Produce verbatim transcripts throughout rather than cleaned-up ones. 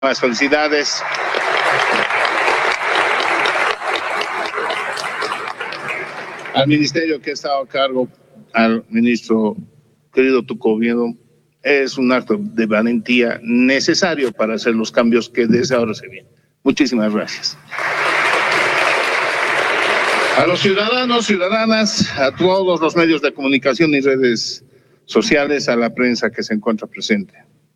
Las felicidades. Al ministerio que ha estado a cargo, al ministro querido Tuco Oviedo, es un acto de valentía necesario para hacer los cambios que desde ahora se vienen. Muchísimas gracias. A los ciudadanos, ciudadanas, a todos los medios de comunicación y redes sociales, a la prensa que se encuentra presente.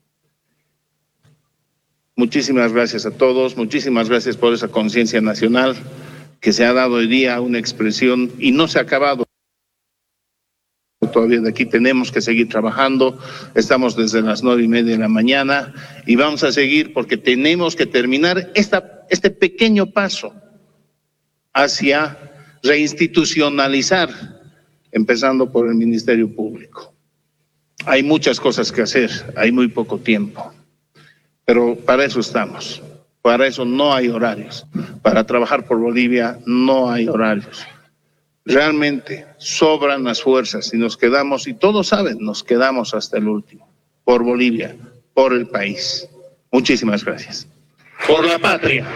Muchísimas gracias a todos, muchísimas gracias por esa conciencia nacional que se ha dado hoy día una expresión y no se ha acabado. Todavía de aquí tenemos que seguir trabajando, estamos desde las nueve y media de la mañana y vamos a seguir porque tenemos que terminar esta, este pequeño paso hacia reinstitucionalizar, empezando por el Ministerio Público. Hay muchas cosas que hacer, hay muy poco tiempo. Pero para eso estamos, para eso no hay horarios, para trabajar por Bolivia no hay horarios. Realmente sobran las fuerzas y nos quedamos, y todos saben, nos quedamos hasta el último, por Bolivia, por el país. Muchísimas gracias. Por la patria.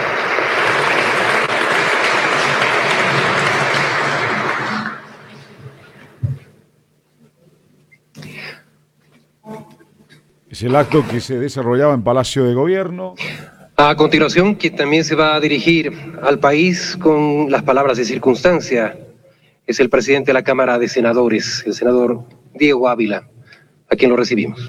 Es el acto que se desarrollaba en Palacio de Gobierno. A continuación, que también se va a dirigir al país con las palabras de circunstancia, es el presidente de la Cámara de Senadores, el senador Diego Ávila, a quien lo recibimos.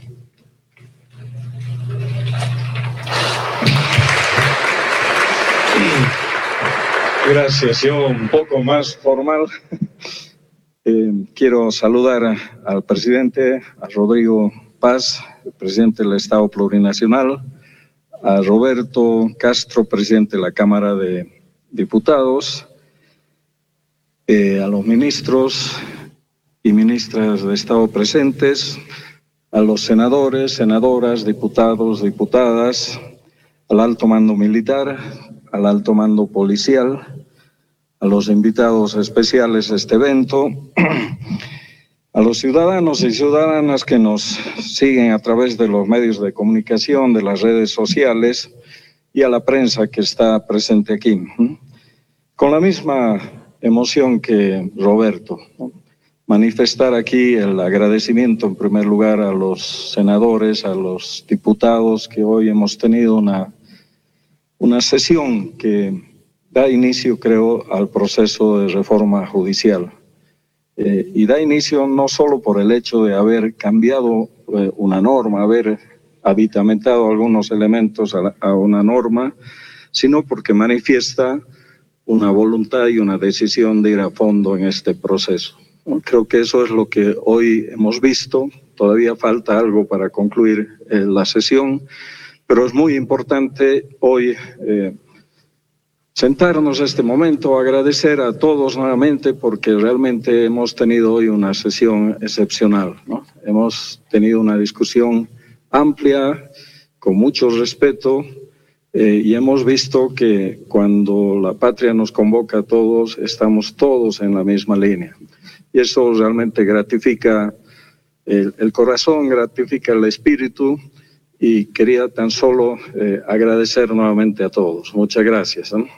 Gracias. Yo un poco más formal. Eh, quiero saludar al presidente, a Rodrigo Paz, el presidente del Estado Plurinacional, a Roberto Castro, presidente de la Cámara de Diputados, eh, a los ministros y ministras de Estado presentes, a los senadores, senadoras, diputados, diputadas, al alto mando militar, al alto mando policial, a los invitados especiales a este evento, a los ciudadanos y ciudadanas que nos siguen a través de los medios de comunicación, de las redes sociales y a la prensa que está presente aquí. Con la misma emoción que Roberto, manifestar aquí el agradecimiento en primer lugar a los senadores, a los diputados que hoy hemos tenido una, una sesión que da inicio, creo, al proceso de reforma judicial. Eh, y da inicio no solo por el hecho de haber cambiado eh, una norma, haber habitamentado algunos elementos a, la, a una norma, sino porque manifiesta una voluntad y una decisión de ir a fondo en este proceso. Creo que eso es lo que hoy hemos visto. Todavía falta algo para concluir eh, la sesión, pero es muy importante hoy eh, sentarnos este momento, agradecer a todos nuevamente porque realmente hemos tenido hoy una sesión excepcional, ¿no? Hemos tenido una discusión amplia, con mucho respeto, eh, y hemos visto que cuando la patria nos convoca a todos, estamos todos en la misma línea. Y eso realmente gratifica el, el corazón, gratifica el espíritu, y quería tan solo eh, agradecer nuevamente a todos. Muchas gracias, ¿no?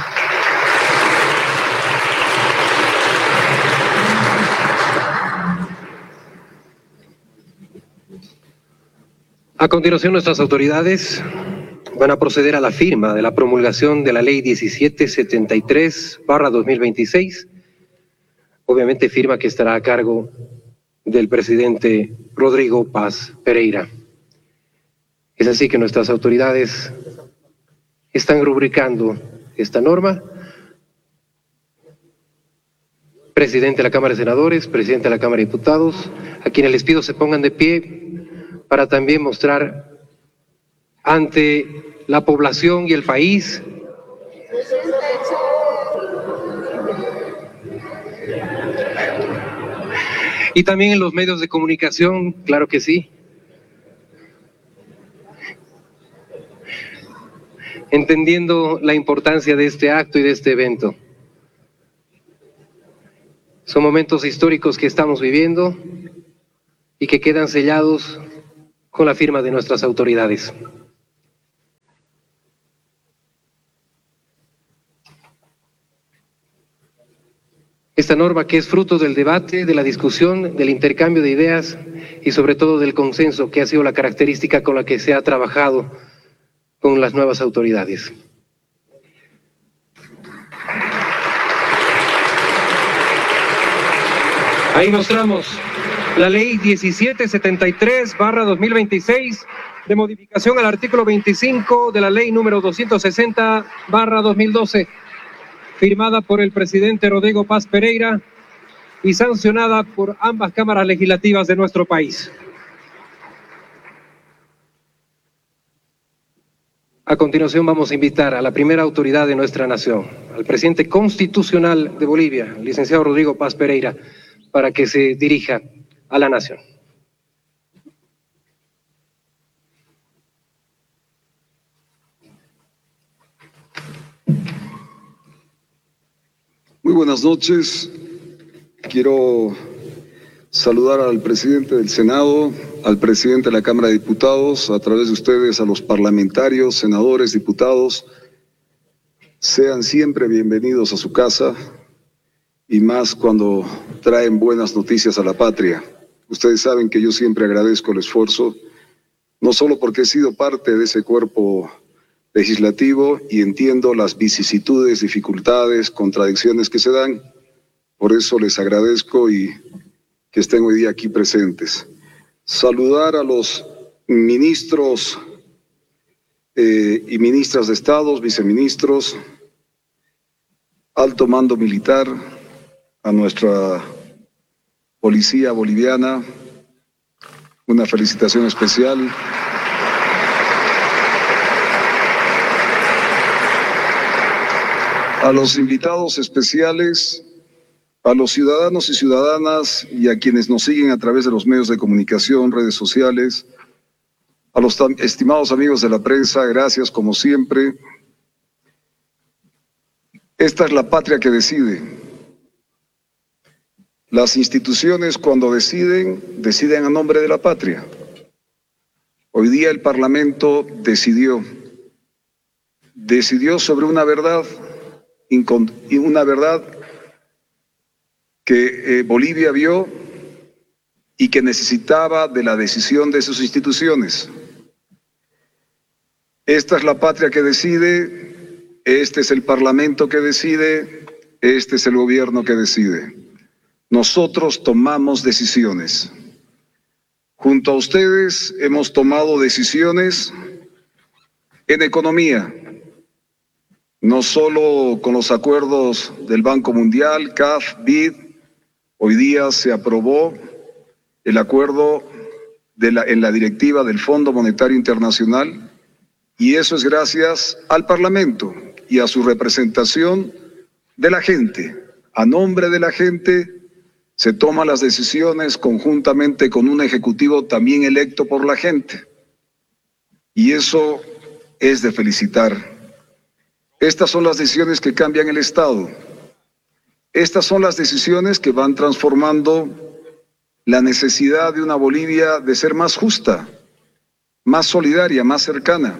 A continuación, nuestras autoridades van a proceder a la firma de la promulgación de la Ley diecisiete setenta y tres barra dos mil veintiséis. Obviamente firma que estará a cargo del presidente Rodrigo Paz Pereira. Es así que nuestras autoridades están rubricando esta norma. Presidente de la Cámara de Senadores, presidente de la Cámara de Diputados, a quienes les pido se pongan de pie para también mostrar ante la población y el país y también en los medios de comunicación, claro que sí, entendiendo la importancia de este acto y de este evento. Son momentos históricos que estamos viviendo y que quedan sellados con la firma de nuestras autoridades. Esta norma que es fruto del debate, de la discusión, del intercambio de ideas y sobre todo del consenso, que ha sido la característica con la que se ha trabajado con las nuevas autoridades. Ahí mostramos la ley diecisiete setenta y tres barra dos mil veintiséis de modificación al artículo veinticinco de la ley número doscientos sesenta barra dos mil doce, firmada por el presidente Rodrigo Paz Pereira y sancionada por ambas cámaras legislativas de nuestro país. A continuación vamos a invitar a la primera autoridad de nuestra nación, al presidente constitucional de Bolivia, el licenciado Rodrigo Paz Pereira, para que se dirija a la nación. Muy buenas noches. Quiero saludar al presidente del Senado, al presidente de la Cámara de Diputados, a través de ustedes a los parlamentarios, senadores, diputados. Sean siempre bienvenidos a su casa y más cuando traen buenas noticias a la patria. Ustedes saben que yo siempre agradezco el esfuerzo, no solo porque he sido parte de ese cuerpo legislativo y entiendo las vicisitudes, dificultades, contradicciones que se dan. Por eso les agradezco y que estén hoy día aquí presentes. Saludar a los ministros eh, y ministras de Estado, viceministros, alto mando militar, a nuestra policía boliviana, una felicitación especial. A los invitados especiales, a los ciudadanos y ciudadanas y a quienes nos siguen a través de los medios de comunicación, redes sociales, a los estimados amigos de la prensa, gracias como siempre. Esta es la patria que decide. Las instituciones cuando deciden, deciden a nombre de la patria. Hoy día el Parlamento decidió, decidió sobre una verdad, una verdad que eh, Bolivia vio y que necesitaba de la decisión de sus instituciones. Esta es la patria que decide, este es el Parlamento que decide, este es el gobierno que decide. Nosotros tomamos decisiones. Junto a ustedes hemos tomado decisiones en economía, no solo con los acuerdos del Banco Mundial, C A F, B I D. Hoy día se aprobó el acuerdo de la, en la directiva del Fondo Monetario Internacional y eso es gracias al Parlamento y a su representación de la gente. A nombre de la gente se toman las decisiones conjuntamente con un ejecutivo también electo por la gente y eso es de felicitar. Estas son las decisiones que cambian el Estado. Estas son las decisiones que van transformando la necesidad de una Bolivia de ser más justa, más solidaria, más cercana.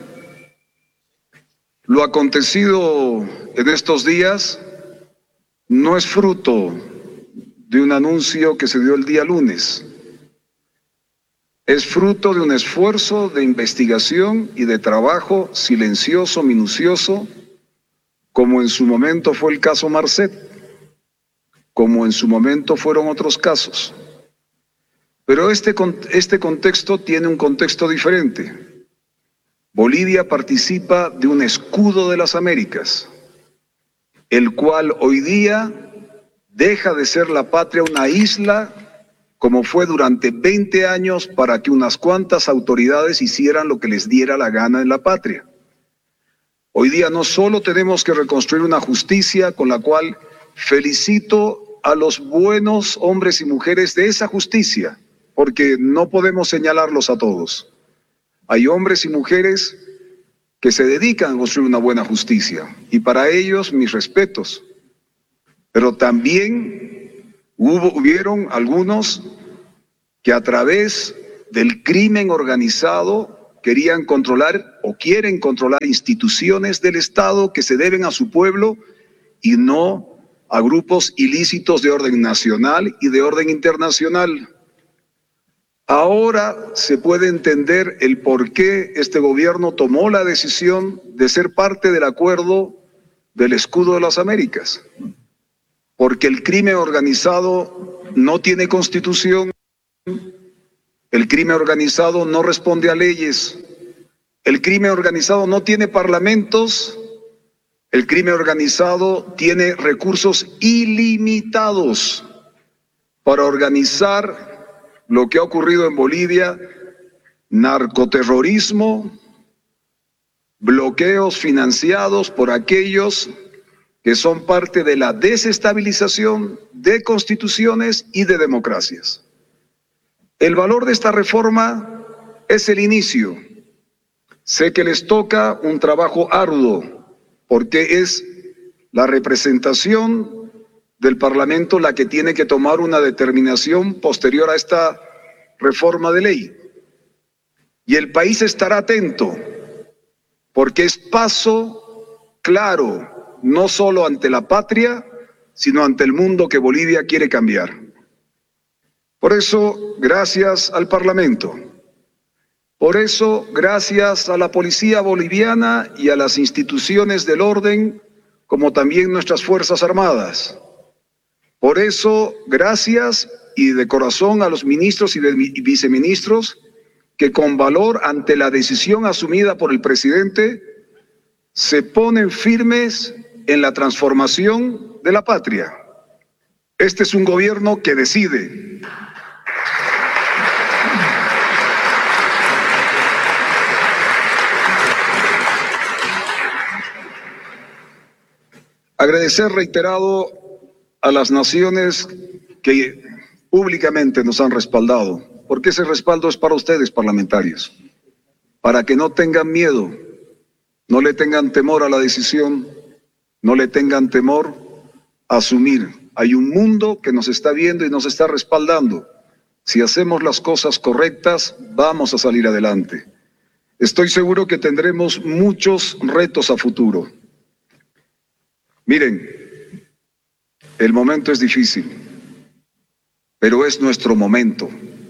Lo acontecido en estos días no es fruto de un anuncio que se dio el día lunes. Es fruto de un esfuerzo de investigación y de trabajo silencioso, minucioso, como en su momento fue el caso Marcet, como en su momento fueron otros casos. Pero este, este contexto tiene un contexto diferente. Bolivia participa de un escudo de las Américas, el cual hoy día deja de ser la patria una isla, como fue durante veinte años para que unas cuantas autoridades hicieran lo que les diera la gana en la patria. Hoy día no solo tenemos que reconstruir una justicia con la cual felicito a los buenos hombres y mujeres de esa justicia, porque no podemos señalarlos a todos. Hay hombres y mujeres que se dedican a construir una buena justicia y para ellos mis respetos. Pero también hubo, hubieron algunos que a través del crimen organizado querían controlar o quieren controlar instituciones del Estado que se deben a su pueblo y no a grupos ilícitos de orden nacional y de orden internacional. Ahora se puede entender el por qué este gobierno tomó la decisión de ser parte del acuerdo del Escudo de las Américas. Porque el crimen organizado no tiene constitución, el crimen organizado no responde a leyes, el crimen organizado no tiene parlamentos, el crimen organizado tiene recursos ilimitados para organizar lo que ha ocurrido en Bolivia: narcoterrorismo, bloqueos financiados por aquellos que son parte de la desestabilización de constituciones y de democracias. El valor de esta reforma es el inicio. Sé que les toca un trabajo arduo, porque es la representación del Parlamento la que tiene que tomar una determinación posterior a esta reforma de ley. Y el país estará atento, porque es paso claro, no solo ante la patria, sino ante el mundo que Bolivia quiere cambiar. Por eso, gracias al Parlamento. Por eso, gracias a la policía boliviana y a las instituciones del orden, como también nuestras Fuerzas Armadas. Por eso, gracias y de corazón a los ministros y viceministros que con valor ante la decisión asumida por el presidente se ponen firmes en la transformación de la patria. Este es un gobierno que decide. Agradecer reiterado a las naciones que públicamente nos han respaldado, porque ese respaldo es para ustedes, parlamentarios, para que no tengan miedo, no le tengan temor a la decisión, no le tengan temor a asumir. Hay un mundo que nos está viendo y nos está respaldando. Si hacemos las cosas correctas, vamos a salir adelante. Estoy seguro que tendremos muchos retos a futuro. Miren, el momento es difícil, pero es nuestro momento.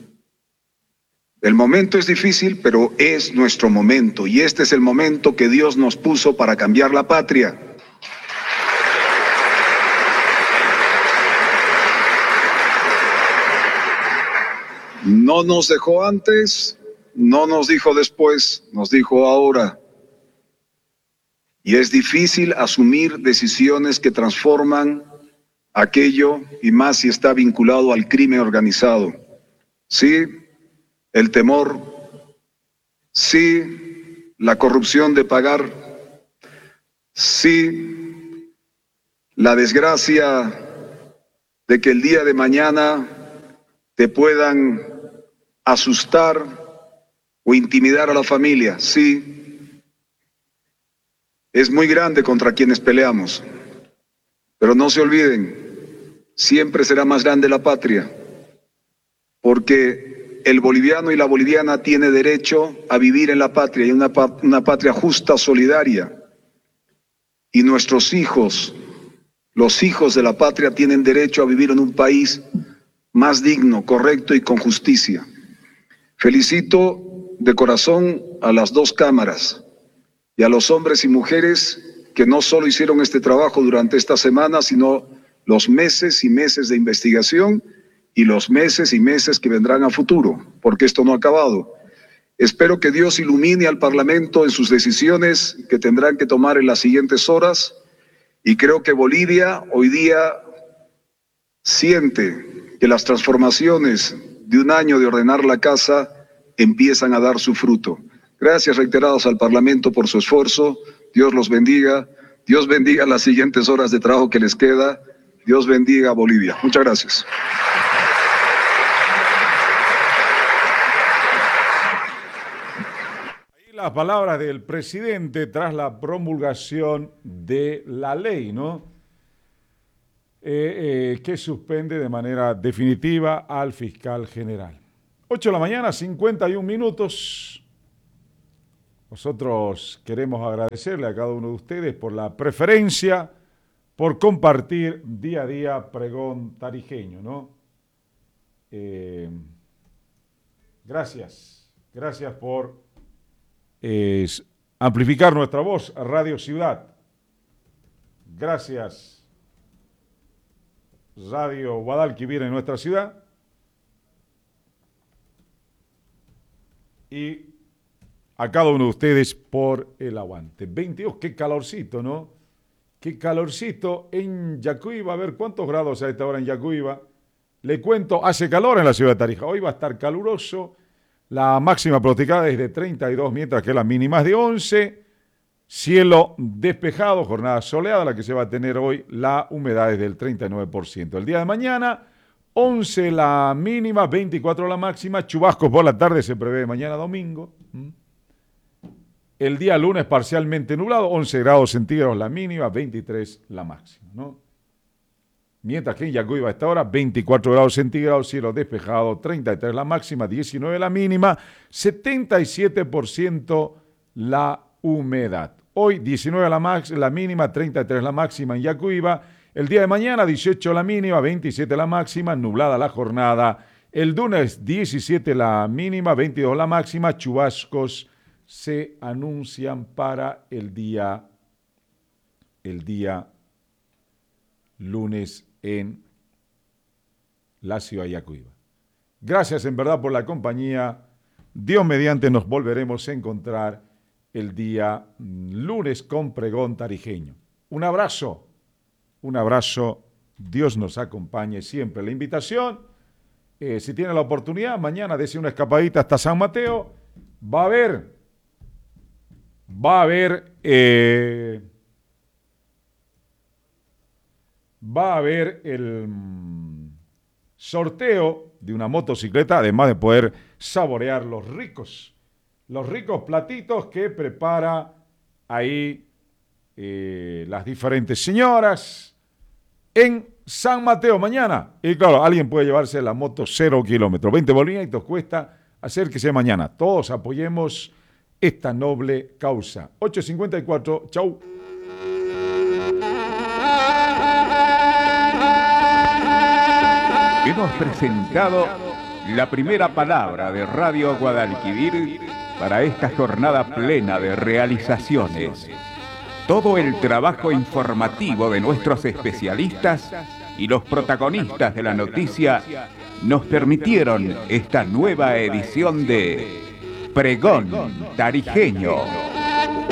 El momento es difícil, pero es nuestro momento, y este es el momento que Dios nos puso para cambiar la patria. No nos dejó antes, no nos dijo después, nos dijo ahora. Y es difícil asumir decisiones que transforman aquello, y más si está vinculado al crimen organizado. Sí, el temor, sí, la corrupción de pagar, sí, la desgracia de que el día de mañana te puedan asustar o intimidar a la familia, sí. Es muy grande contra quienes peleamos, pero no se olviden, siempre será más grande la patria, porque el boliviano y la boliviana tiene derecho a vivir en la patria, y una, una patria justa, solidaria, y nuestros hijos, los hijos de la patria, tienen derecho a vivir en un país más digno, correcto y con justicia. Felicito de corazón a las dos cámaras y a los hombres y mujeres que no solo hicieron este trabajo durante esta semana, sino los meses y meses de investigación y los meses y meses que vendrán a futuro, porque esto no ha acabado. Espero que Dios ilumine al Parlamento en sus decisiones que tendrán que tomar en las siguientes horas, y creo que Bolivia hoy día siente que las transformaciones de un año de ordenar la casa empiezan a dar su fruto. Gracias reiterados al Parlamento por su esfuerzo. Dios los bendiga. Dios bendiga las siguientes horas de trabajo que les queda. Dios bendiga a Bolivia. Muchas gracias. Ahí las palabras del presidente tras la promulgación de la ley, ¿no? Eh, eh, que suspende de manera definitiva al fiscal general. ocho de la mañana, cincuenta y un minutos. Nosotros queremos agradecerle a cada uno de ustedes por la preferencia, por compartir día a día Pregón Tarijeño, ¿no? Eh, gracias, gracias por eh, amplificar nuestra voz a Radio Ciudad. Gracias, Radio Guadalquivir en nuestra ciudad. Y a cada uno de ustedes por el aguante. veintidós, qué calorcito, ¿no? Qué calorcito en Yacuiba. A ver, ¿cuántos grados a esta hora en Yacuiba? Le cuento, hace calor en la ciudad de Tarija. Hoy va a estar caluroso. La máxima pronosticada es de treinta y dos, mientras que la mínima es de once. Cielo despejado, jornada soleada, la que se va a tener hoy. La humedad es del treinta y nueve por ciento. El día de mañana, once la mínima, veinticuatro la máxima. Chubascos por la tarde se prevé mañana domingo. El día lunes parcialmente nublado, once grados centígrados la mínima, veintitrés la máxima, ¿no? Mientras que en Yacuiba a esta hora, veinticuatro grados centígrados, cielo despejado, treinta y tres la máxima, diecinueve la mínima, setenta y siete por ciento la humedad. Hoy diecinueve la, max, la mínima, treinta y tres la máxima en Yacuiba. El día de mañana, dieciocho la mínima, veintisiete la máxima, nublada la jornada. El lunes, diecisiete la mínima, veintidós la máxima, chubascos se anuncian para el día, el día lunes en la ciudad de Yacuiba. Gracias en verdad por la compañía. Dios mediante nos volveremos a encontrar el día lunes con Pregón Tarijeño. Un abrazo, un abrazo. Dios nos acompañe siempre. La invitación, eh, si tiene la oportunidad, mañana dése una escapadita hasta San Mateo. Va a haber... Va a haber, eh, va a haber el sorteo de una motocicleta, además de poder saborear los ricos, los ricos platitos que prepara ahí eh, las diferentes señoras en San Mateo mañana. Y claro, alguien puede llevarse la moto cero kilómetros, veinte bolivianos cuesta, acérquese mañana. Todos apoyemos esta noble causa. ocho cincuenta y cuatro, chau. Hemos presentado la primera palabra de Radio Guadalquivir para esta jornada plena de realizaciones. Todo el trabajo informativo de nuestros especialistas y los protagonistas de la noticia nos permitieron esta nueva edición de Pregón Tarijeño.